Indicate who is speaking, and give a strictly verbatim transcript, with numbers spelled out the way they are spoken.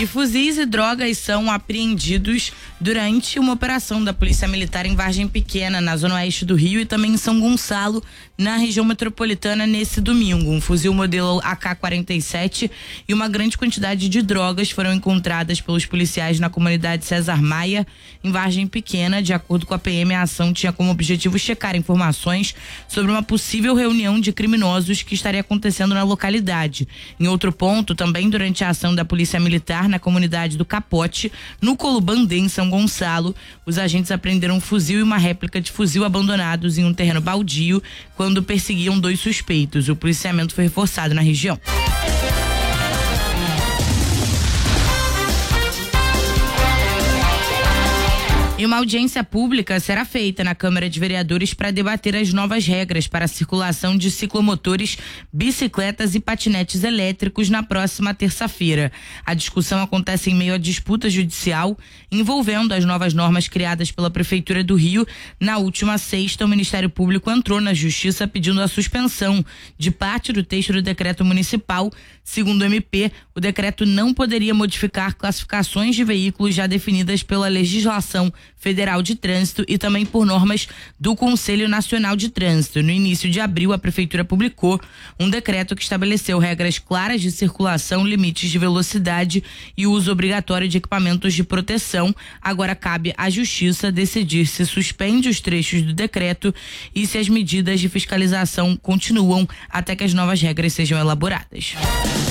Speaker 1: E fuzis e drogas são apreendidos durante uma operação da Polícia Militar em Vargem Pequena, na zona oeste do Rio, e também em São Gonçalo, na região metropolitana, nesse domingo. Um fuzil modelo A K quarenta e sete e uma grande quantidade de drogas foram encontradas pelos policiais na comunidade César Maia, em Vargem Pequena. De acordo com a P M, a ação tinha como objetivo checar informações sobre uma possível reunião de criminosos que estaria acontecendo na localidade. Em outro ponto, também durante a ação da Polícia Militar na comunidade do Capote, no Colubandê, em São Gonçalo, os agentes apreenderam um fuzil e uma réplica de fuzil abandonados em um terreno baldio quando perseguiam dois suspeitos. O policiamento foi reforçado na região. E uma audiência pública será feita na Câmara de Vereadores para debater as novas regras para a circulação de ciclomotores, bicicletas e patinetes elétricos na próxima terça-feira. A discussão acontece em meio à disputa judicial envolvendo as novas normas criadas pela Prefeitura do Rio. Na última sexta, o Ministério Público entrou na Justiça pedindo a suspensão de parte do texto do decreto municipal. Segundo o M P, o decreto não poderia modificar classificações de veículos já definidas pela legislação Federal de Trânsito e também por normas do Conselho Nacional de Trânsito. No início de abril, a Prefeitura publicou um decreto que estabeleceu regras claras de circulação, limites de velocidade e uso obrigatório de equipamentos de proteção. Agora cabe à Justiça decidir se suspende os trechos do decreto e se as medidas de fiscalização continuam até que as novas regras sejam elaboradas.